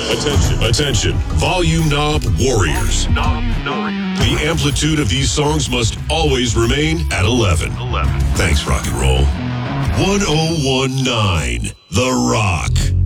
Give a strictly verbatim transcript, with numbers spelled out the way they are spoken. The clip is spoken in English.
Attention, attention, volume knob warriors. The amplitude of these songs must always remain at eleven. eleven. Thanks, rock and roll. one oh one point nine The Rock.